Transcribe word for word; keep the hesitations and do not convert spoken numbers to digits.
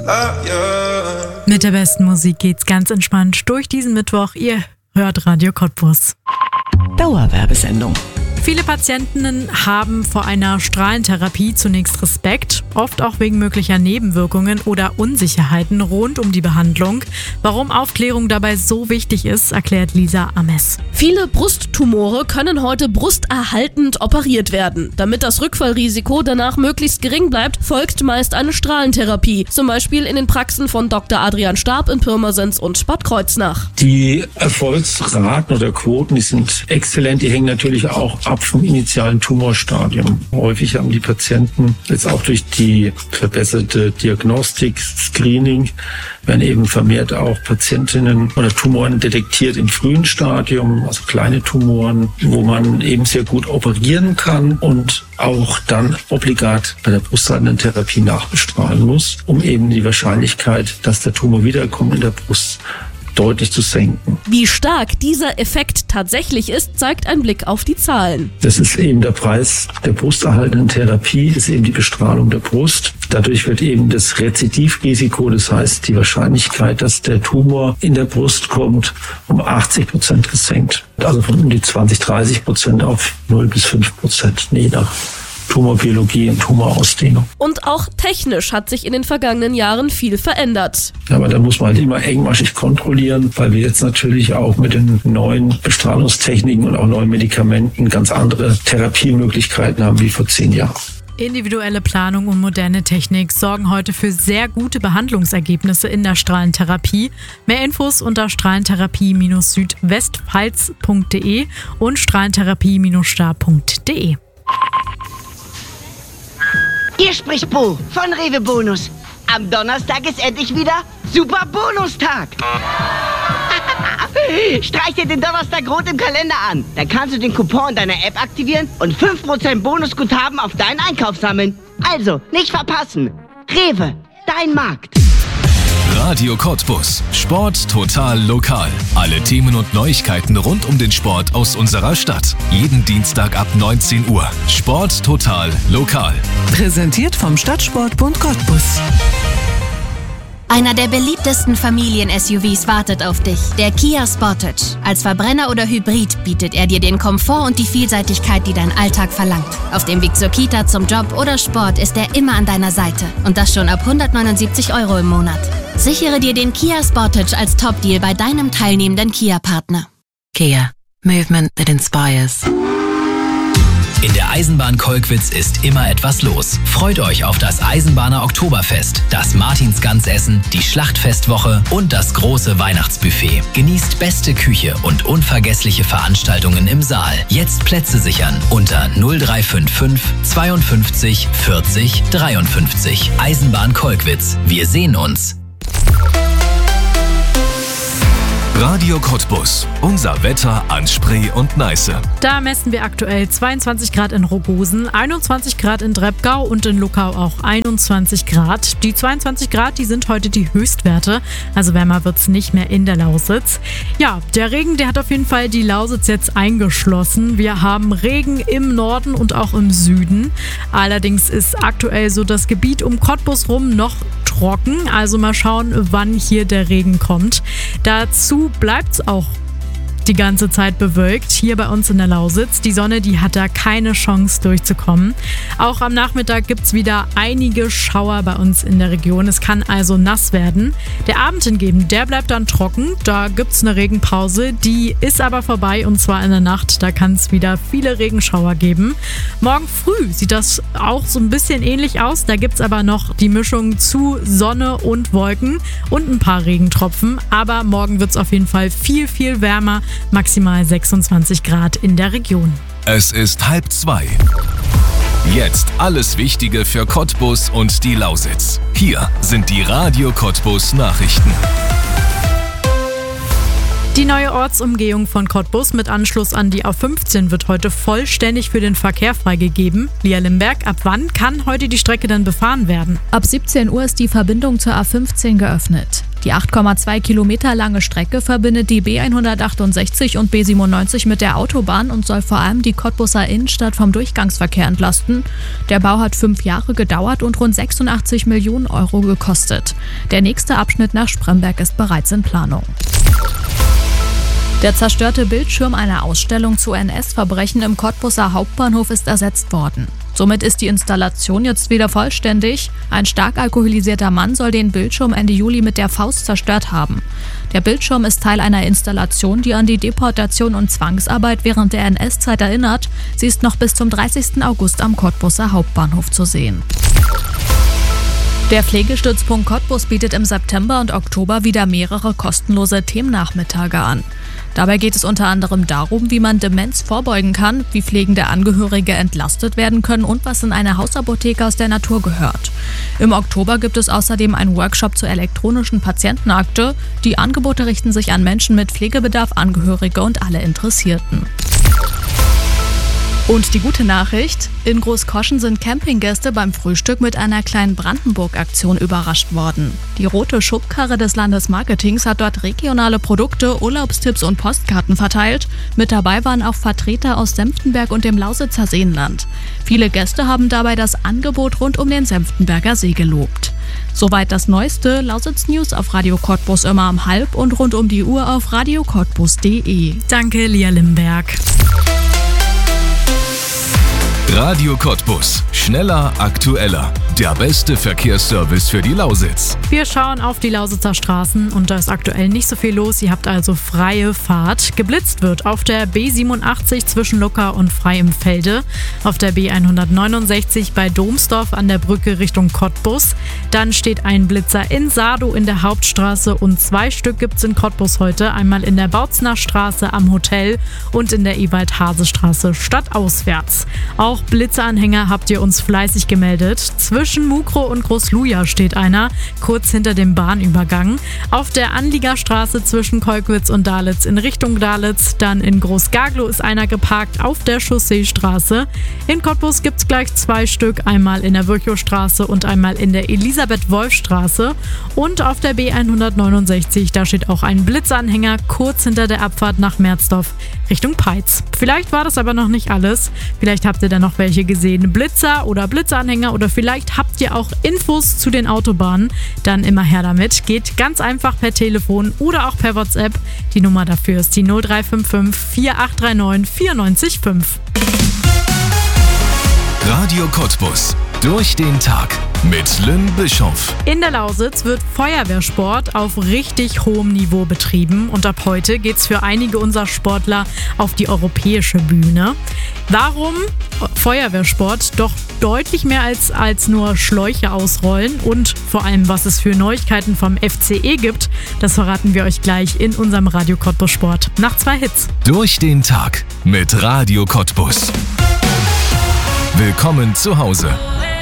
Mit der besten Musik geht's ganz entspannt durch diesen Mittwoch. Ihr hört Radio Cottbus. Dauerwerbesendung. Viele Patientinnen haben vor einer Strahlentherapie zunächst Respekt, oft auch wegen möglicher Nebenwirkungen oder Unsicherheiten rund um die Behandlung. Warum Aufklärung dabei so wichtig ist, erklärt Lisa Ames. Viele Brusttumore können heute brusterhaltend operiert werden. Damit das Rückfallrisiko danach möglichst gering bleibt, folgt meist eine Strahlentherapie. Zum Beispiel in den Praxen von Doktor Adrian Stab in Pirmasens und Bad Kreuznach. Die Erfolgsraten oder Quoten, die sind exzellent. Die hängen natürlich auch ab vom initialen Tumorstadium. Häufig haben die Patienten jetzt auch durch die verbesserte Diagnostik, Screening, werden eben vermehrt auch Patientinnen oder Tumoren detektiert im frühen Stadium, also kleine Tumoren, wo man eben sehr gut operieren kann und auch dann obligat bei der brusthaltenden Therapie nachbestrahlen muss, um eben die Wahrscheinlichkeit, dass der Tumor wiederkommt in der Brust, deutlich zu senken. Wie stark dieser Effekt tatsächlich ist, zeigt ein Blick auf die Zahlen. Das ist eben der Preis der brusterhaltenden Therapie, ist eben die Bestrahlung der Brust. Dadurch wird eben das Rezidivrisiko, das heißt die Wahrscheinlichkeit, dass der Tumor in der Brust kommt, um achtzig Prozent gesenkt. Also von um die zwanzig, dreißig Prozent auf null bis fünf Prozent, je nach Tumorbiologie und Tumorausdehnung. Und auch technisch hat sich in den vergangenen Jahren viel verändert. Aber da muss man halt immer engmaschig kontrollieren, weil wir jetzt natürlich auch mit den neuen Bestrahlungstechniken und auch neuen Medikamenten ganz andere Therapiemöglichkeiten haben wie vor zehn Jahren. Individuelle Planung und moderne Technik sorgen heute für sehr gute Behandlungsergebnisse in der Strahlentherapie. Mehr Infos unter strahlentherapie Südwestpfalz punkt de und strahlentherapie star punkt de. Hier spricht Bo von Rewe Bonus. Am Donnerstag ist endlich wieder Super Bonustag. Streich dir den Donnerstag rot im Kalender an. Dann kannst du den Coupon in deiner App aktivieren und fünf Prozent Bonusguthaben auf deinen Einkauf sammeln. Also, nicht verpassen. Rewe, dein Markt. Radio Cottbus. Sport total lokal. Alle Themen und Neuigkeiten rund um den Sport aus unserer Stadt. Jeden Dienstag ab neunzehn Uhr. Sport total lokal. Präsentiert vom Stadtsportbund Cottbus. Einer der beliebtesten Familien-S U Vs wartet auf dich, der Kia Sportage. Als Verbrenner oder Hybrid bietet er dir den Komfort und die Vielseitigkeit, die dein Alltag verlangt. Auf dem Weg zur Kita, zum Job oder Sport ist er immer an deiner Seite. Und das schon ab hundertneunundsiebzig Euro im Monat. Sichere dir den Kia Sportage als Top-Deal bei deinem teilnehmenden Kia-Partner. Kia. Movement that inspires. In der Eisenbahn Kolkwitz ist immer etwas los. Freut euch auf das Eisenbahner Oktoberfest, das Martinsgansessen, die Schlachtfestwoche und das große Weihnachtsbuffet. Genießt beste Küche und unvergessliche Veranstaltungen im Saal. Jetzt Plätze sichern unter null drei fünf fünf zweiundfünfzig vierzig dreiundfünfzig. Eisenbahn Kolkwitz. Wir sehen uns. Radio Cottbus. Unser Wetter an Spree und Neiße. Da messen wir aktuell zweiundzwanzig Grad in Rogosen, einundzwanzig Grad in Treppgau und in Luckau auch einundzwanzig Grad. Die zweiundzwanzig Grad, die sind heute die Höchstwerte, also wärmer wird's nicht mehr in der Lausitz. Ja, der Regen, der hat auf jeden Fall die Lausitz jetzt eingeschlossen. Wir haben Regen im Norden und auch im Süden. Allerdings ist aktuell so das Gebiet um Cottbus rum noch trocken, also mal schauen, wann hier der Regen kommt. Dazu bleibt es auch die ganze Zeit bewölkt hier bei uns in der Lausitz. Die Sonne, die hat da keine Chance durchzukommen. Auch am Nachmittag gibt es wieder einige Schauer bei uns in der Region. Es kann also nass werden. Der Abend hingegen, der bleibt dann trocken. Da gibt es eine Regenpause. Die ist aber vorbei und zwar in der Nacht. Da kann es wieder viele Regenschauer geben. Morgen früh sieht das auch so ein bisschen ähnlich aus. Da gibt es aber noch die Mischung zu Sonne und Wolken und ein paar Regentropfen. Aber morgen wird es auf jeden Fall viel, viel wärmer. Maximal sechsundzwanzig Grad in der Region. Es ist halb zwei. Jetzt alles Wichtige für Cottbus und die Lausitz. Hier sind die Radio Cottbus Nachrichten. Die neue Ortsumgehung von Cottbus mit Anschluss an die A fünfzehn wird heute vollständig für den Verkehr freigegeben. Lia Limberg, ab wann kann heute die Strecke denn befahren werden? Ab siebzehn Uhr ist die Verbindung zur A fünfzehn geöffnet. Die acht Komma zwei Kilometer lange Strecke verbindet die B hundertachtundsechzig und B siebenundneunzig mit der Autobahn und soll vor allem die Cottbuser Innenstadt vom Durchgangsverkehr entlasten. Der Bau hat fünf Jahre gedauert und rund sechsundachtzig Millionen Euro gekostet. Der nächste Abschnitt nach Spremberg ist bereits in Planung. Der zerstörte Bildschirm einer Ausstellung zu N S-Verbrechen im Cottbuser Hauptbahnhof ist ersetzt worden. Somit ist die Installation jetzt wieder vollständig. Ein stark alkoholisierter Mann soll den Bildschirm Ende Juli mit der Faust zerstört haben. Der Bildschirm ist Teil einer Installation, die an die Deportation und Zwangsarbeit während der N S-Zeit erinnert. Sie ist noch bis zum dreißigsten August am Cottbuser Hauptbahnhof zu sehen. Der Pflegestützpunkt Cottbus bietet im September und Oktober wieder mehrere kostenlose Themennachmittage an. Dabei geht es unter anderem darum, wie man Demenz vorbeugen kann, wie pflegende Angehörige entlastet werden können und was in eine Hausapotheke aus der Natur gehört. Im Oktober gibt es außerdem einen Workshop zur elektronischen Patientenakte. Die Angebote richten sich an Menschen mit Pflegebedarf, Angehörige und alle Interessierten. Und die gute Nachricht: In Großkoschen sind Campinggäste beim Frühstück mit einer kleinen Brandenburg-Aktion überrascht worden. Die rote Schubkarre des Landesmarketings hat dort regionale Produkte, Urlaubstipps und Postkarten verteilt. Mit dabei waren auch Vertreter aus Senftenberg und dem Lausitzer Seenland. Viele Gäste haben dabei das Angebot rund um den Senftenberger See gelobt. Soweit das neueste Lausitz-News auf Radio Cottbus immer um halb und rund um die Uhr auf radio cottbus punkt de. Danke, Lia Limberg. Radio Cottbus. Schneller, aktueller. Der beste Verkehrsservice für die Lausitz. Wir schauen auf die Lausitzer Straßen und da ist aktuell nicht so viel los. Ihr habt also freie Fahrt. Geblitzt wird auf der B siebenundachtzig zwischen Lucca und Freimfelde, auf der B hundertneunundsechzig bei Domsdorf an der Brücke Richtung Cottbus. Dann steht ein Blitzer in Sadow in der Hauptstraße und zwei Stück gibt es in Cottbus heute. Einmal in der Bautzner Straße am Hotel und in der Ewald-Hase-Straße stadtauswärts. Auch Blitzeranhänger habt ihr uns fleißig gemeldet. Zwischen Mukro und Großluja steht einer, kurz hinter dem Bahnübergang. Auf der Anliegerstraße zwischen Kolkwitz und Dalitz in Richtung Dalitz. Dann in Großgaglow ist einer geparkt auf der Chausseestraße. In Cottbus gibt es gleich zwei Stück, einmal in der Virchowstraße und einmal in der Elisabeth-Wolf-Straße. Und auf der B hundertneunundsechzig, da steht auch ein Blitzeranhänger kurz hinter der Abfahrt nach Merzdorf Richtung Peitz. Vielleicht war das aber noch nicht alles. Vielleicht habt ihr da noch welche gesehen. Blitzer oder Blitzeranhänger oder vielleicht habt ihr auch Infos zu den Autobahnen. Dann immer her damit. Geht ganz einfach per Telefon oder auch per WhatsApp. Die Nummer dafür ist die null drei fünf fünf vier acht drei neun vier neun fünf. Radio Cottbus. Durch den Tag mit Lynn Bischoff. In der Lausitz wird Feuerwehrsport auf richtig hohem Niveau betrieben und ab heute geht's für einige unserer Sportler auf die europäische Bühne. Warum Feuerwehrsport? Doch deutlich mehr als, als nur Schläuche ausrollen und vor allem, was es für Neuigkeiten vom F C E gibt, das verraten wir euch gleich in unserem Radio Cottbus Sport. Nach zwei Hits. Durch den Tag mit Radio Cottbus. Willkommen zu Hause.